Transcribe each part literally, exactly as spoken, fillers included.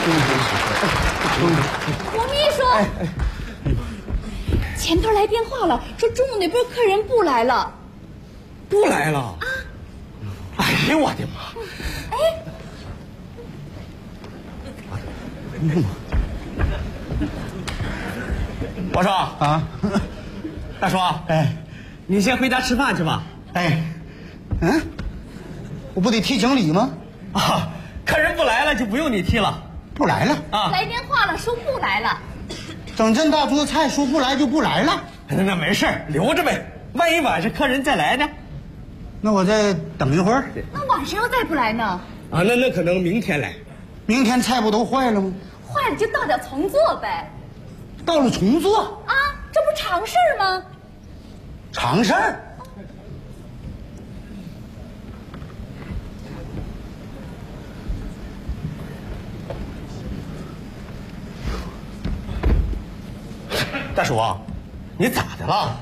我秘书，哎哎，前头来电话了，说中午那波客人不来了。 不来了？啊！哎呀，我的妈！ 哎， 我说啊， 大叔， 哎， 你先回家吃饭去吧。 哎，嗯，我不得替经理吗？ 啊，客人不来了就不用你替了。 不来了啊？ 来电话了，说不来了。 整这大桌菜，说不来就不来了。 那没事，留着呗，万一晚上客人再来呢？ 那我再等一会儿。 那晚上要再不来呢？ 啊，那那可能明天来。 明天菜不都坏了吗？ 坏了就倒掉重做呗。 到了重做啊，这不常事儿吗？ 常事儿。 大叔，你咋的了？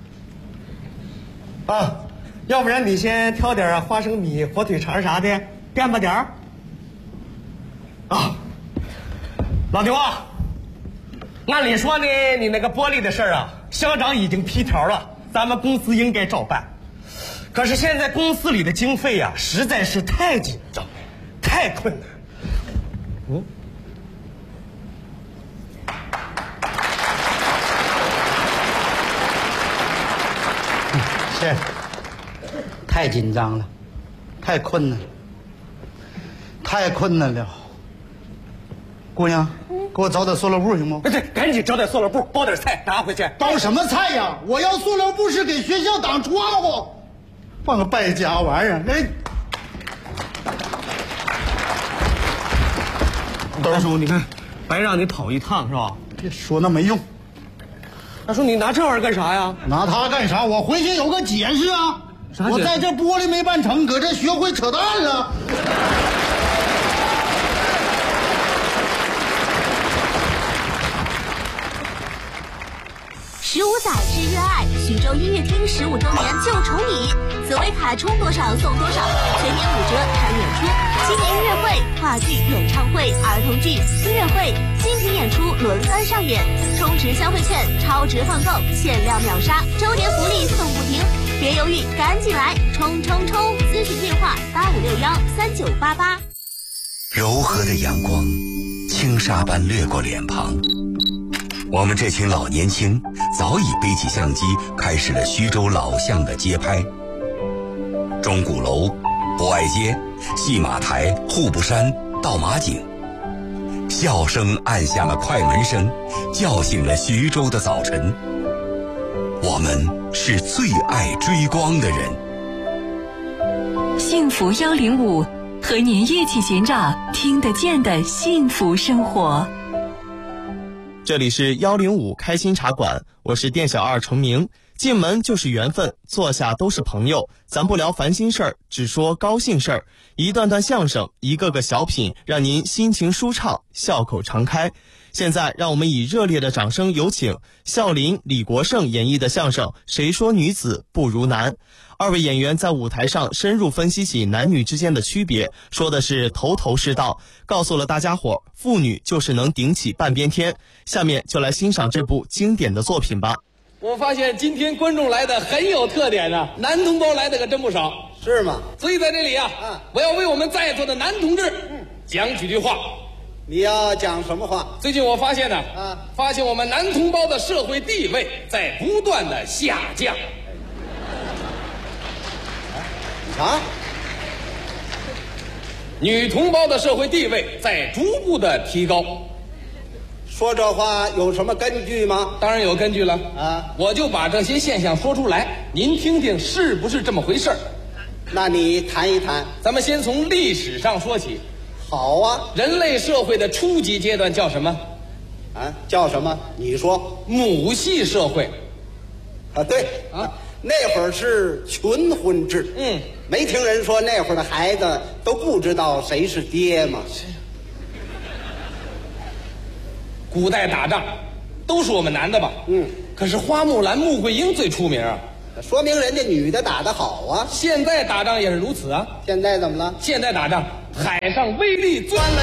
啊，要不然你先挑点花生米、火腿肠啥的，垫吧点儿。啊，老牛啊，按理说呢，你那个玻璃的事儿啊，乡长已经批条了，咱们公司应该照办。可是现在公司里的经费呀、啊，实在是太紧张，太困难。嗯。 是，太紧张了，太困难了，太困难了。姑娘，给我找点塑料布行不？ 对，赶紧找点塑料布，包点菜拿回去。 包什么菜呀？我要塑料布是给学校挡窗户，放个败家玩意儿。哎， 大叔，你看，白让你跑一趟是吧？ 别说那没用。 大叔，你拿这玩意儿干啥呀？ 拿它干啥？我回去有个解释啊！我在这玻璃没办成，搁这学会扯淡了。 十五载之热爱，徐州音乐厅十五周年就宠你，紫薇卡充多少送多少，全年五折看演出，新年音乐会、话剧、演唱会、儿童剧、音乐会、精品演出轮番上演，充值消费券，超值换购，限量秒杀，周年福利送不停，别犹豫，赶紧来，冲冲冲！咨询电话八五六幺三九八八。 柔和的阳光，轻纱般掠过脸庞。我们这群老年轻早已背起相机，开始了徐州老巷的街拍。钟鼓楼、博爱街、戏马台、户部山、倒马井，笑声按下了快门声，叫醒了徐州的早晨。我们是最爱追光的人。 幸福幺零五，和您一起寻找听得见的幸福生活。 这里是幺零五开心茶馆，我是店小二程明。进门就是缘分，坐下都是朋友，咱不聊烦心事儿，只说高兴事儿。一段段相声，一个个小品，让您心情舒畅，笑口常开。现在让我们以热烈的掌声有请笑林、李国盛演绎的相声《谁说女子不如男》。二位演员在舞台上深入分析起男女之间的区别，说的是头头是道，告诉了大家伙妇女就是能顶起半边天。下面就来欣赏这部经典的作品吧。 我发现今天观众来的很有特点呢、啊，男同胞来的可真不少， 是吗？ 所以在这里啊，啊我要为我们在座的男同志，嗯，讲几句话。 你要讲什么话？ 最近我发现呢， 啊， 发现我们男同胞的社会地位在不断的下降。 啊？ 女同胞的社会地位在逐步的提高。 说这话有什么根据吗？ 当然有根据了啊！ 我就把这些现象说出来，您听听是不是这么回事儿？ 那你谈一谈。 咱们先从历史上说起。 好啊。 人类社会的初级阶段叫什么？ 啊，叫什么？你说。 母系社会。 啊，对啊，那会儿是群婚制。 嗯， 没听人说那会儿的孩子都不知道谁是爹吗？ 古代打仗都是我们男的吧？ 嗯， 可是花木兰、穆桂英最出名啊， 说明人家女的打得好啊。 现在打仗也是如此啊。 现在怎么了？ 现在打仗，海上威力最。